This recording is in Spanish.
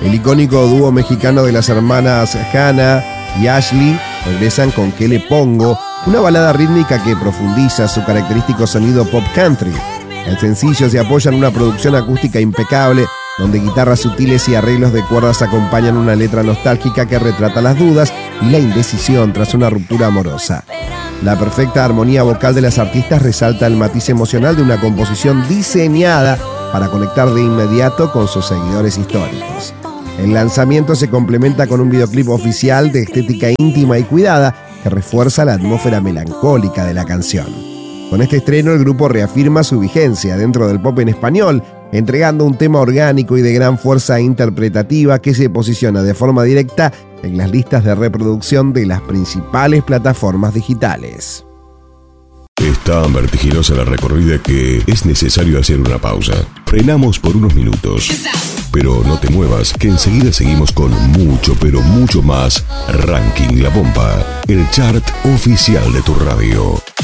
El icónico dúo mexicano de las hermanas Hannah y Ashley regresan con ¿Qué le pongo?, una balada rítmica que profundiza su característico sonido pop country. El sencillo se apoya en una producción acústica impecable, donde guitarras sutiles y arreglos de cuerdas acompañan una letra nostálgica que retrata las dudas y la indecisión tras una ruptura amorosa. La perfecta armonía vocal de las artistas resalta el matiz emocional de una composición diseñada para conectar de inmediato con sus seguidores históricos. El lanzamiento se complementa con un videoclip oficial de estética íntima y cuidada que refuerza la atmósfera melancólica de la canción. Con este estreno, el grupo reafirma su vigencia dentro del pop en español, entregando un tema orgánico y de gran fuerza interpretativa que se posiciona de forma directa en las listas de reproducción de las principales plataformas digitales. Es tan vertiginosa la recorrida que es necesario hacer una pausa. Frenamos por unos minutos. Pero no te muevas, que enseguida seguimos con mucho, pero mucho más Ranking La Pompa, el chart oficial de tu radio.